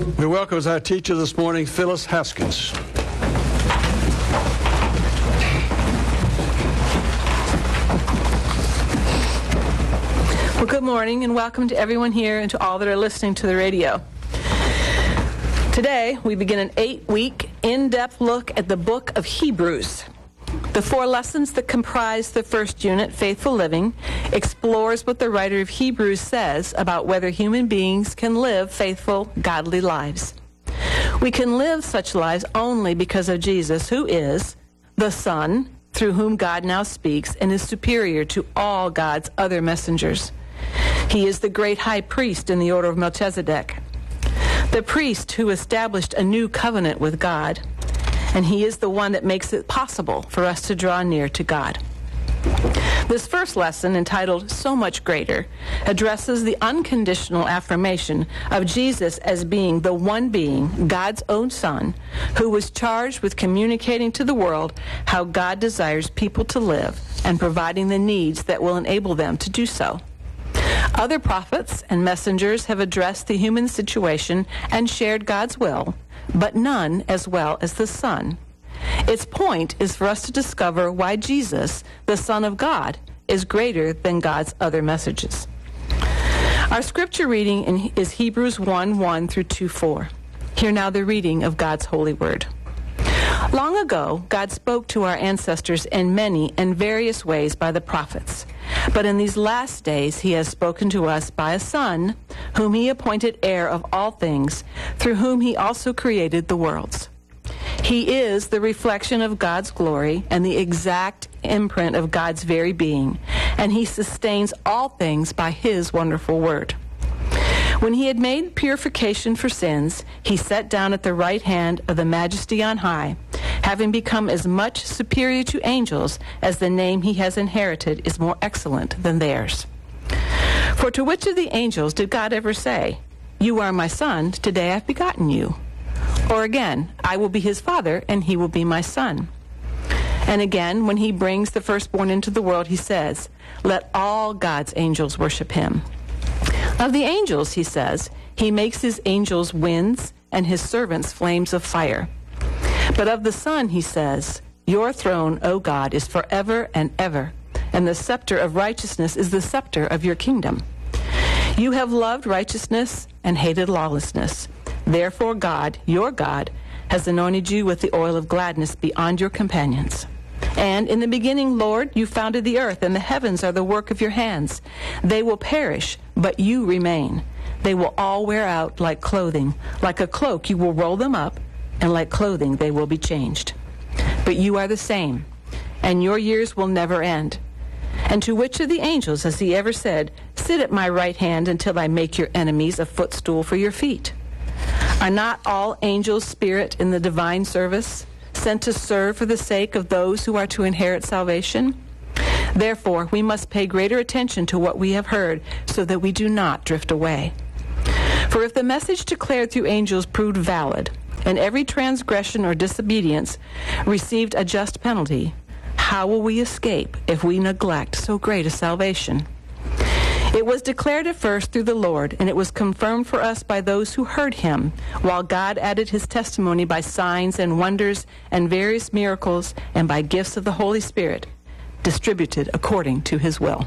We welcome as our teacher this morning, Phyllis Haskins. Well, good morning and welcome to everyone here and to all that are listening to the radio. Today, we begin an 8-week, in-depth look at the book of Hebrews. The 4 lessons that comprise the first unit, Faithful Living, explores what the writer of Hebrews says about whether human beings can live faithful, godly lives. We can live such lives only because of Jesus, who is the Son, through whom God now speaks, and is superior to all God's other messengers. He is the great high priest in the order of Melchizedek, the priest who established a new covenant with God, and he is the one that makes it possible for us to draw near to God. This first lesson, entitled So Much Greater, addresses the unconditional affirmation of Jesus as being the one being, God's own Son, who was charged with communicating to the world how God desires people to live and providing the needs that will enable them to do so. Other prophets and messengers have addressed the human situation and shared God's will, but none as well as the Son. Its point is for us to discover why Jesus, the Son of God, is greater than God's other messages. Our scripture reading is Hebrews 1:1 through 2:4. Hear now the reading of God's holy word. Long ago, God spoke to our ancestors in many and various ways by the prophets. But in these last days, he has spoken to us by a Son, whom he appointed heir of all things, through whom he also created the worlds. He is the reflection of God's glory and the exact imprint of God's very being, and he sustains all things by his wonderful word. When he had made purification for sins, he sat down at the right hand of the Majesty on high, having become as much superior to angels as the name he has inherited is more excellent than theirs. For to which of the angels did God ever say, "You are my son, today I've begotten you"? Or again, "I will be his father, and he will be my son"? And again, when he brings the firstborn into the world, he says, "Let all God's angels worship him." Of the angels, he says, he makes his angels winds and his servants flames of fire. But of the Son, he says, "Your throne, O God, is forever and ever, and the scepter of righteousness is the scepter of your kingdom. You have loved righteousness and hated lawlessness. Therefore God, your God, has anointed you with the oil of gladness beyond your companions. And in the beginning, Lord, you founded the earth, and the heavens are the work of your hands. They will perish, but you remain. They will all wear out like clothing. Like a cloak you will roll them up, and like clothing they will be changed. But you are the same, and your years will never end. And to which of the angels has he ever said, 'Sit at my right hand until I make your enemies a footstool for your feet'? Are not all angels spirit in the divine service, sent to serve for the sake of those who are to inherit salvation? Therefore, we must pay greater attention to what we have heard so that we do not drift away. For if the message declared through angels proved valid, and every transgression or disobedience received a just penalty, how will we escape if we neglect so great a salvation? It was declared at first through the Lord, and it was confirmed for us by those who heard him, while God added his testimony by signs and wonders and various miracles and by gifts of the Holy Spirit, distributed according to his will.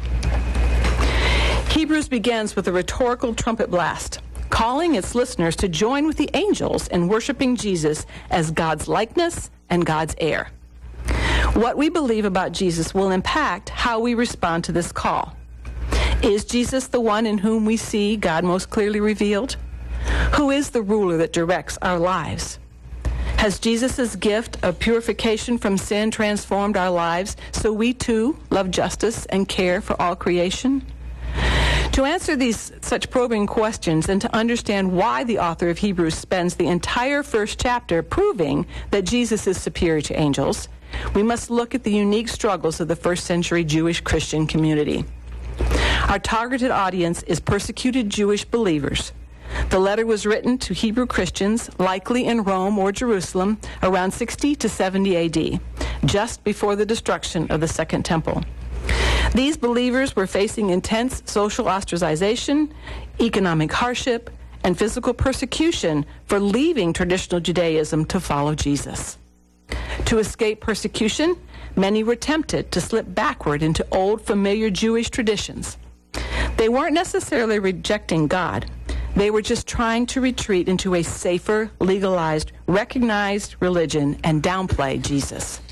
Hebrews begins with a rhetorical trumpet blast, calling its listeners to join with the angels in worshiping Jesus as God's likeness and God's heir. What we believe about Jesus will impact how we respond to this call. Is Jesus the one in whom we see God most clearly revealed? Who is the ruler that directs our lives? Has Jesus' gift of purification from sin transformed our lives so we too love justice and care for all creation? To answer these such probing questions and to understand why the author of Hebrews spends the entire first chapter proving that Jesus is superior to angels, we must look at the unique struggles of the first century Jewish Christian community. Our targeted audience is persecuted Jewish believers. The letter was written to Hebrew Christians, likely in Rome or Jerusalem, around 60 to 70 AD, just before the destruction of the Second Temple. These believers were facing intense social ostracization, economic hardship, and physical persecution for leaving traditional Judaism to follow Jesus. To escape persecution, many were tempted to slip backward into old familiar Jewish traditions. They weren't necessarily rejecting God. They were just trying to retreat into a safer, legalized, recognized religion and downplay Jesus.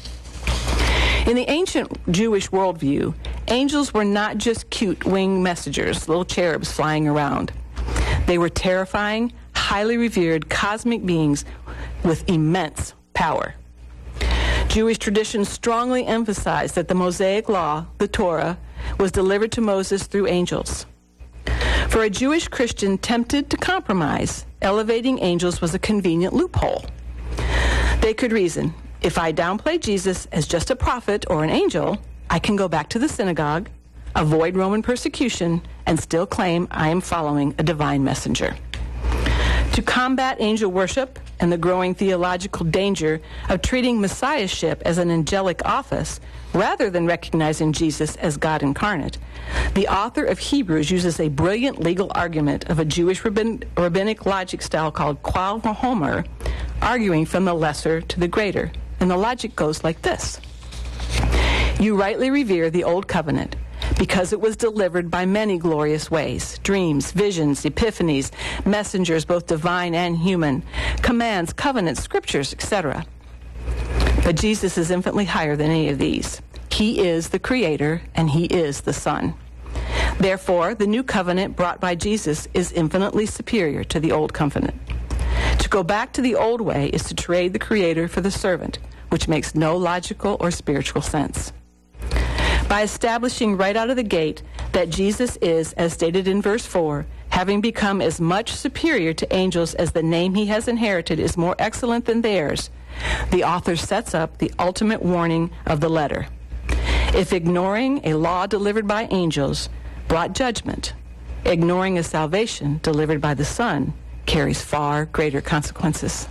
In the ancient Jewish worldview, angels were not just cute winged messengers, little cherubs flying around. They were terrifying, highly revered cosmic beings with immense power. Jewish tradition strongly emphasized that the Mosaic Law, the Torah, was delivered to Moses through angels. For a Jewish Christian tempted to compromise, elevating angels was a convenient loophole. They could reason, if I downplay Jesus as just a prophet or an angel, I can go back to the synagogue, avoid Roman persecution, and still claim I am following a divine messenger. To combat angel worship and the growing theological danger of treating messiahship as an angelic office rather than recognizing Jesus as God incarnate, the author of Hebrews uses a brilliant legal argument of a Jewish rabbinic logic style called Qual Vahomer, arguing from the lesser to the greater. And the logic goes like this. You rightly revere the Old Covenant because it was delivered by many glorious ways, dreams, visions, epiphanies, messengers, both divine and human, commands, covenants, scriptures, etc. But Jesus is infinitely higher than any of these. He is the Creator, and He is the Son. Therefore, the new covenant brought by Jesus is infinitely superior to the Old Covenant. To go back to the old way is to trade the Creator for the servant, which makes no logical or spiritual sense. By establishing right out of the gate that Jesus is, as stated in verse 4, having become as much superior to angels as the name he has inherited is more excellent than theirs, the author sets up the ultimate warning of the letter. If ignoring a law delivered by angels brought judgment, ignoring a salvation delivered by the Son carries far greater consequences.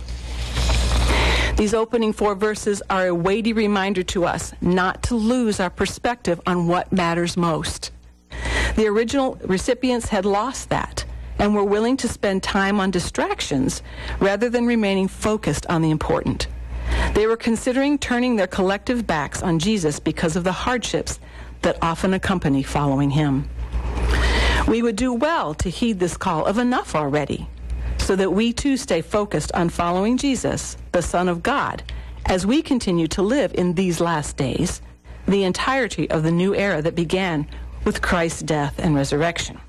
These opening 4 verses are a weighty reminder to us not to lose our perspective on what matters most. The original recipients had lost that and were willing to spend time on distractions rather than remaining focused on the important. They were considering turning their collective backs on Jesus because of the hardships that often accompany following him. We would do well to heed this call of enough already, so that we too stay focused on following Jesus, the Son of God, as we continue to live in these last days, the entirety of the new era that began with Christ's death and resurrection.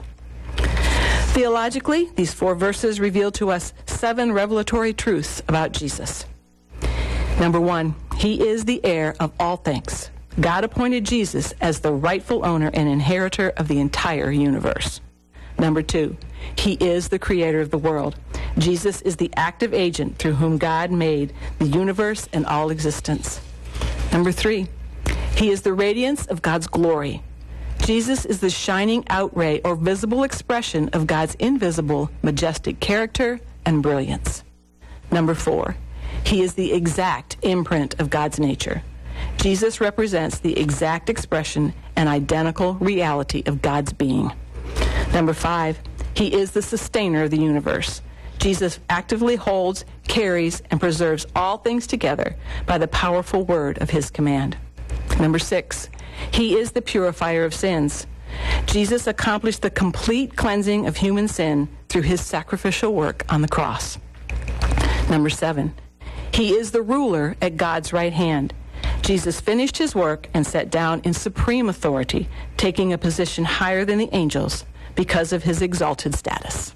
Theologically, these 4 verses reveal to us 7 revelatory truths about Jesus. Number 1, he is the heir of all things. God appointed Jesus as the rightful owner and inheritor of the entire universe. Number 2, he is the creator of the world. Jesus is the active agent through whom God made the universe and all existence. Number 3, he is the radiance of God's glory. Jesus is the shining out ray or visible expression of God's invisible, majestic character and brilliance. Number 4, he is the exact imprint of God's nature. Jesus represents the exact expression and identical reality of God's being. Number 5, he is the sustainer of the universe. Jesus actively holds, carries, and preserves all things together by the powerful word of his command. Number 6, he is the purifier of sins. Jesus accomplished the complete cleansing of human sin through his sacrificial work on the cross. Number 7, he is the ruler at God's right hand. Jesus finished his work and sat down in supreme authority, taking a position higher than the angels because of his exalted status.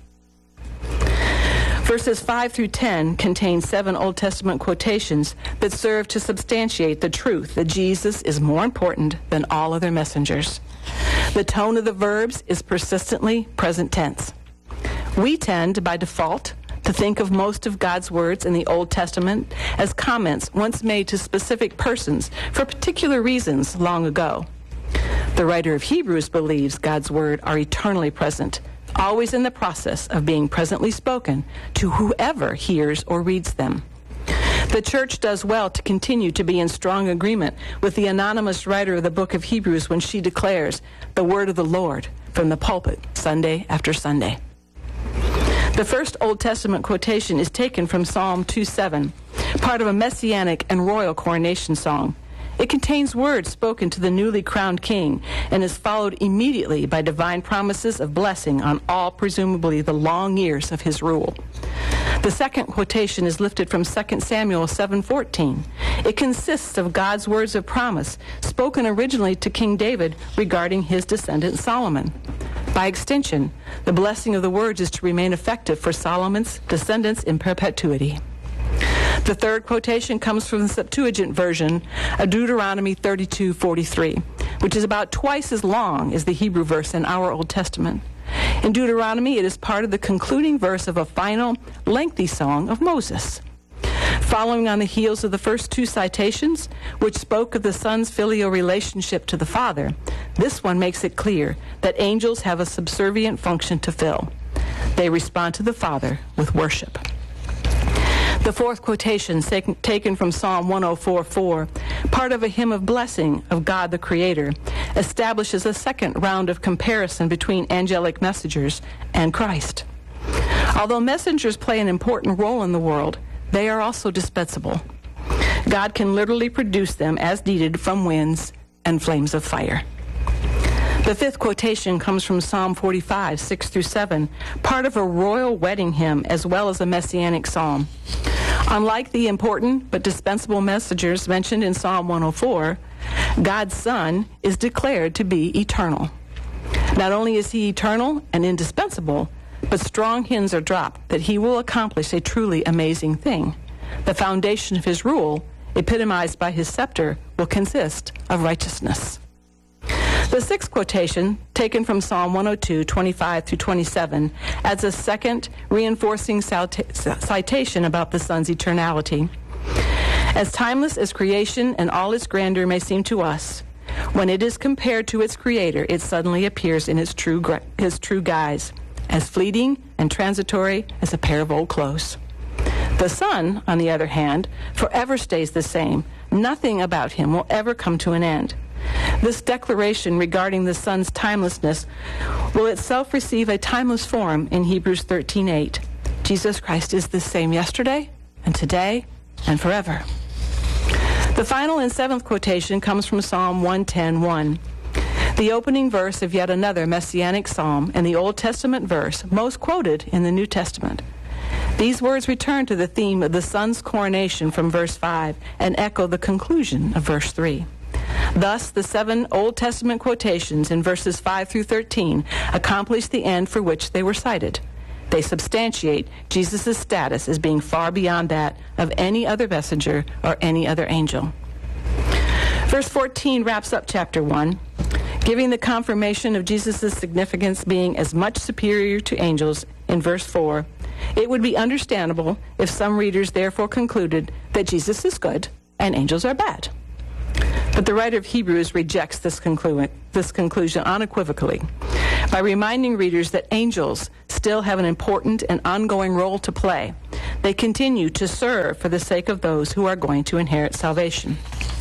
Verses 5 through 10 contain 7 Old Testament quotations that serve to substantiate the truth that Jesus is more important than all other messengers. The tone of the verbs is persistently present tense. We tend, by default, to think of most of God's words in the Old Testament as comments once made to specific persons for particular reasons long ago. The writer of Hebrews believes God's words are eternally present, always in the process of being presently spoken to whoever hears or reads them. The church does well to continue to be in strong agreement with the anonymous writer of the book of Hebrews when she declares the word of the Lord from the pulpit Sunday after Sunday. The first Old Testament quotation is taken from Psalm 2:7, part of a messianic and royal coronation song. It contains words spoken to the newly crowned king and is followed immediately by divine promises of blessing on all, presumably the long years of his rule. The second quotation is lifted from 2 Samuel 7:14. It consists of God's words of promise spoken originally to King David regarding his descendant Solomon. By extension, the blessing of the words is to remain effective for Solomon's descendants in perpetuity. The third quotation comes from the Septuagint version of Deuteronomy 32:43, which is about twice as long as the Hebrew verse in our Old Testament. In Deuteronomy, it is part of the concluding verse of a final, lengthy song of Moses. Following on the heels of the first two citations, which spoke of the son's filial relationship to the father, this one makes it clear that angels have a subservient function to fill. They respond to the Father with worship. The fourth quotation, taken from Psalm 104:4, part of a hymn of blessing of God the Creator, establishes a second round of comparison between angelic messengers and Christ. Although messengers play an important role in the world, they are also dispensable. God can literally produce them as needed from winds and flames of fire. The fifth quotation comes from Psalm 45, 6-7, part of a royal wedding hymn as well as a messianic psalm. Unlike the important but dispensable messengers mentioned in Psalm 104, God's Son is declared to be eternal. Not only is he eternal and indispensable, but strong hints are dropped that he will accomplish a truly amazing thing. The foundation of his rule, epitomized by his scepter, will consist of righteousness. The sixth quotation, taken from Psalm 102, 25-27, adds a second reinforcing citation about the Son's eternality. As timeless as creation and all its grandeur may seem to us, when it is compared to its Creator, it suddenly appears in his true guise, as fleeting and transitory as a pair of old clothes. The Son, on the other hand, forever stays the same. Nothing about him will ever come to an end. This declaration regarding the Son's timelessness will itself receive a timeless form in Hebrews 13:8. Jesus Christ is the same yesterday and today and forever. The final and seventh quotation comes from Psalm 110:1, the opening verse of yet another messianic psalm and the Old Testament verse most quoted in the New Testament. These words return to the theme of the Son's coronation from verse 5 and echo the conclusion of verse 3. Thus, the 7 Old Testament quotations in verses 5-13 accomplish the end for which they were cited. They substantiate Jesus' status as being far beyond that of any other messenger or any other angel. Verse 14 wraps up chapter 1, giving the confirmation of Jesus' significance being as much superior to angels in verse 4. It would be understandable if some readers therefore concluded that Jesus is good and angels are bad. But the writer of Hebrews rejects this conclusion unequivocally by reminding readers that angels still have an important and ongoing role to play. They continue to serve for the sake of those who are going to inherit salvation.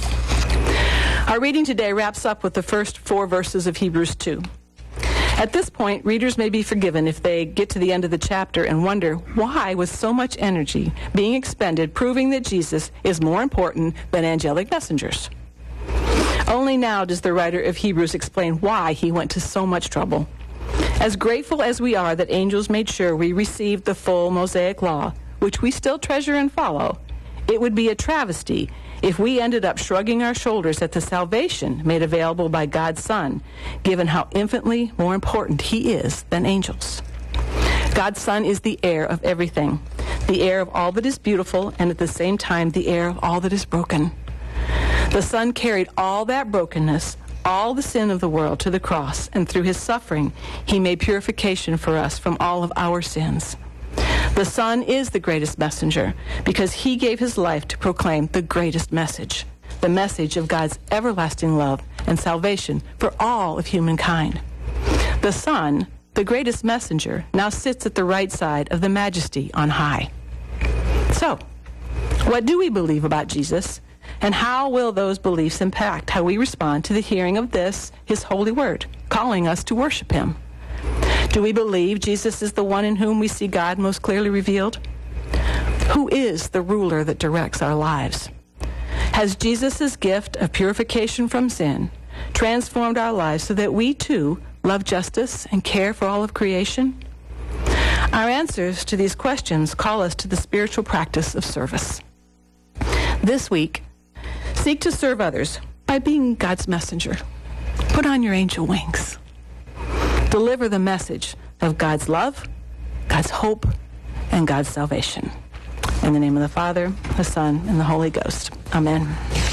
Our reading today wraps up with the first 4 verses of Hebrews 2. At this point, readers may be forgiven if they get to the end of the chapter and wonder why was so much energy being expended proving that Jesus is more important than angelic messengers. Only now does the writer of Hebrews explain why he went to so much trouble. As grateful as we are that angels made sure we received the full Mosaic law, which we still treasure and follow, it would be a travesty if we ended up shrugging our shoulders at the salvation made available by God's Son, given how infinitely more important he is than angels. God's Son is the heir of everything, the heir of all that is beautiful, and at the same time the heir of all that is broken. The Son carried all that brokenness, all the sin of the world to the cross, and through his suffering, he made purification for us from all of our sins. The Son is the greatest messenger because he gave his life to proclaim the greatest message, the message of God's everlasting love and salvation for all of humankind. The Son, the greatest messenger, now sits at the right side of the Majesty on high. So, what do we believe about Jesus? And how will those beliefs impact how we respond to the hearing of this, his holy word, calling us to worship him? Do we believe Jesus is the one in whom we see God most clearly revealed? Who is the ruler that directs our lives? Has Jesus' gift of purification from sin transformed our lives so that we too love justice and care for all of creation? Our answers to these questions call us to the spiritual practice of service. This week, seek to serve others by being God's messenger. Put on your angel wings. Deliver the message of God's love, God's hope, and God's salvation. In the name of the Father, the Son, and the Holy Ghost. Amen.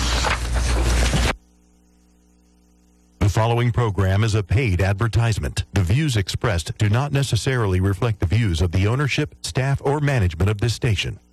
The following program is a paid advertisement. The views expressed do not necessarily reflect the views of the ownership, staff, or management of this station.